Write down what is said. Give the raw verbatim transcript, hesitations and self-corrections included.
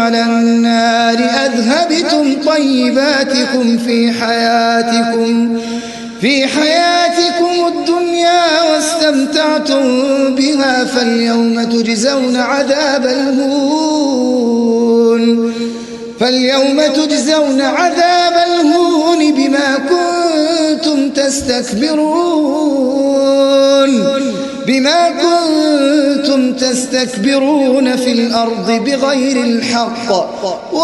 على النار أذهبتم طيباتكم في حياتكم في حياتكم الدنيا واستمتعتم بها فاليوم تجزون عذاب الهون فاليوم تجزون عذاب الهون بما كنتم تستكبرون بما كنتم تستكبرون في الأرض بغير الحق